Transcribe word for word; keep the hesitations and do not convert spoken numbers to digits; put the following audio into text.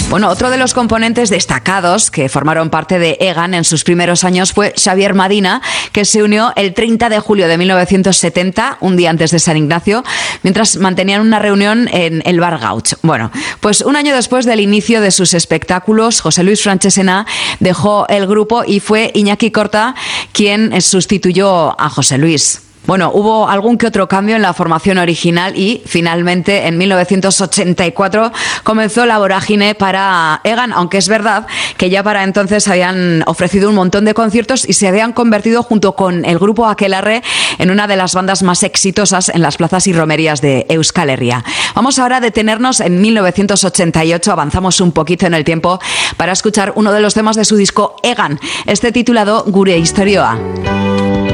Bueno, otro de los componentes destacados que formaron parte de Egan en sus primeros años fue Xavier Madina, que se unió el treinta de julio de mil novecientos setenta, un día antes de San Ignacio, mientras mantenían una reunión en el Bar Gauch. Bueno, pues un año después del inicio de sus espectáculos, José Luis Franchesena dejó el grupo y fue Iñaki Corta quien sustituyó a José Luis. Bueno, hubo algún que otro cambio en la formación original y finalmente en mil novecientos ochenta y cuatro comenzó la vorágine para Egan, aunque es verdad que ya para entonces habían ofrecido un montón de conciertos y se habían convertido junto con el grupo Aquelarre en una de las bandas más exitosas en las plazas y romerías de Euskal Herria. Vamos ahora a detenernos en mil novecientos ochenta y ocho, avanzamos un poquito en el tiempo para escuchar uno de los temas de su disco Egan, este titulado Gure Istorioa.